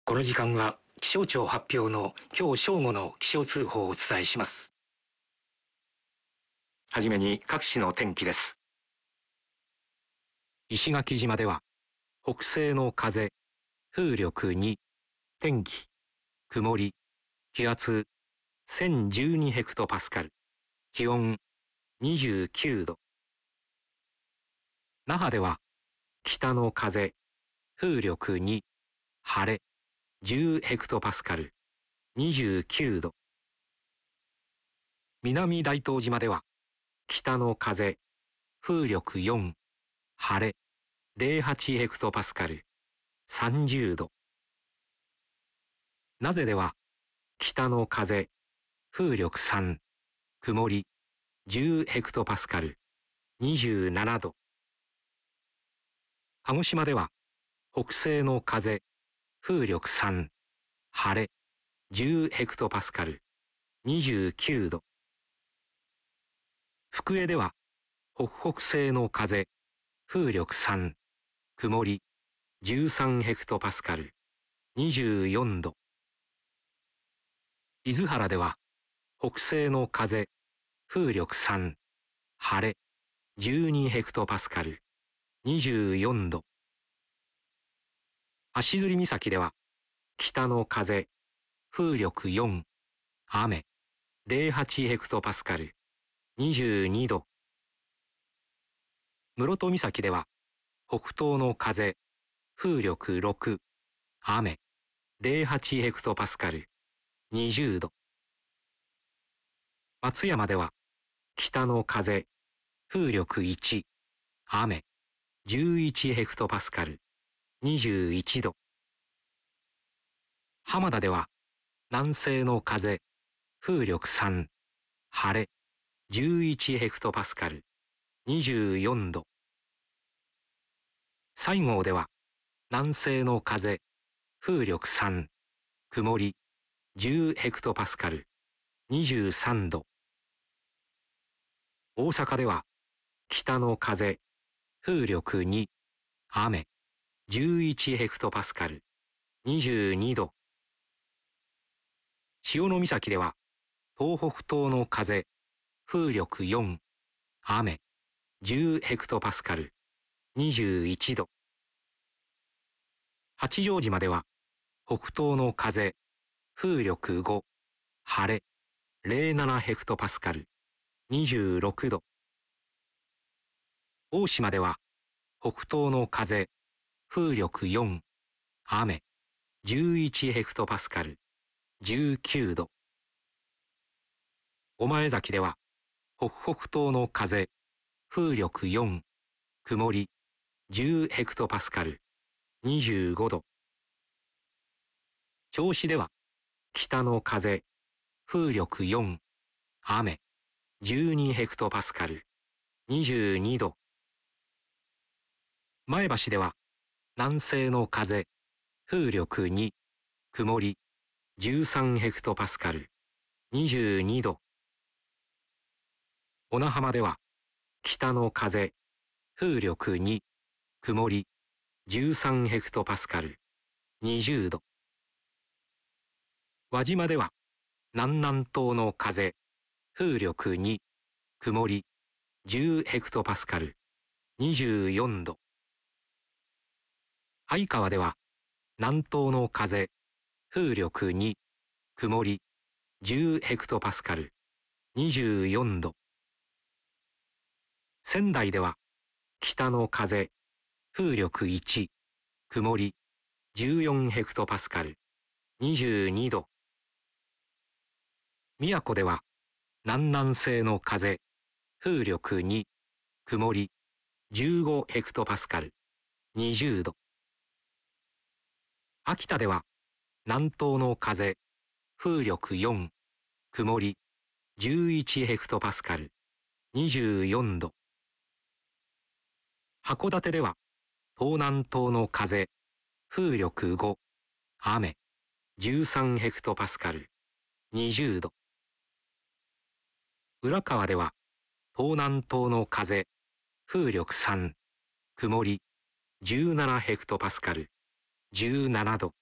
この時間は気象庁発表の今日正午の気象通報をお伝えします。はじめに各地の天気です。石垣島では北西の風、風力2、天気、曇り、気圧1012ヘクトパスカル、気温29度。那覇では北の風、風力2、晴れ、10ヘクトパスカル、29度。南大東島では北の風、風力4、晴れ、08ヘクトパスカル、30度。名瀬では北の風、風力3、曇り、10ヘクトパスカル、27度。鹿児島では北西の風、風力3、晴れ、10ヘクトパスカル、29度。福江では北北西の風、風力3、曇り、13ヘクトパスカル、24度。伊豆原では北西の風、風力3、晴れ、12ヘクトパスカル、24度。足摺岬では北の風、風力4、雨、08ヘクトパスカル、22度。室戸岬では北東の風、風力6、雨、08ヘクトパスカル、20度。松山では北の風、風力1、雨、11ヘクトパスカル、21度。浜田では南西の風、風力3、晴れ、11ヘクトパスカル、24度。西郷では南西の風、風力3、曇り、10ヘクトパスカル、23度。大阪では北の風、風力2、雨、11ヘクトパスカル、22度。潮岬では東北東の風、風力4、雨、10ヘクトパスカル、21度。八丈島では北東の風、風力5、晴れ、07ヘクトパスカル、26度。大島では北東の風、風力4、雨、11ヘクトパスカル、19度。御前崎では北北東の風、風力4、曇り、10ヘクトパスカル、25度。銚子では北の風、風力4、雨、12ヘクトパスカル、22度。前橋では南西の風、風力2、曇り、13ヘクトパスカル、22度。小名浜では北の風、風力2、曇り、13ヘクトパスカル、20度。輪島では南南東の風、風力2、曇り、10ヘクトパスカル、24度。相川では南東の風、風力2、曇り、10ヘクトパスカル、24度。仙台では北の風、風力1、曇り、14ヘクトパスカル、22度。宮古では南南西の風、風力2、曇り、15ヘクトパスカル、20度。秋田では南東の風、風力4、曇り、11ヘクトパスカル、24度。函館では東南東の風、風力5、雨、13ヘクトパスカル、20度。浦河では東南東の風、風力3、曇り、17ヘクトパスカル、17度。